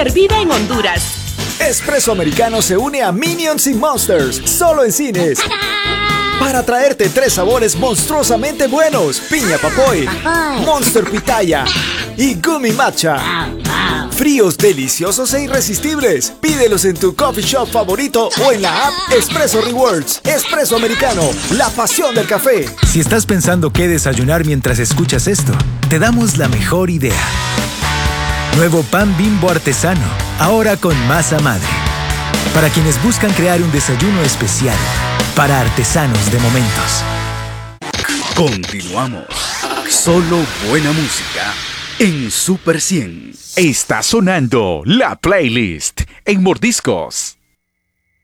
vida en Honduras. Espresso Americano se une a Minions y Monsters, solo en cines. Para traerte 3 sabores monstruosamente buenos: piña papoy, Monster pitaya y gummy matcha. Fríos, deliciosos e irresistibles. Pídelos en tu coffee shop favorito o en la app Espresso Rewards. Espresso Americano, la pasión del café. Si estás pensando qué desayunar mientras escuchas esto, te damos la mejor idea. Nuevo pan Bimbo artesano, ahora con masa madre. Para quienes buscan crear un desayuno especial, para artesanos de momentos. Continuamos. Solo buena música en Super 100. Está sonando la playlist en Mordiscos.